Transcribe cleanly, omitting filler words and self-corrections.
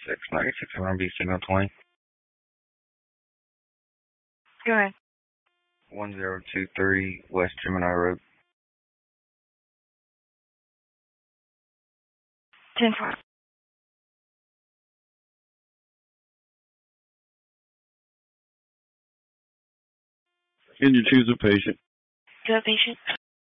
696 R&B signal 20. Go ahead. 1023 West Gemini Road. 10-4. Can you choose a patient? Go patient.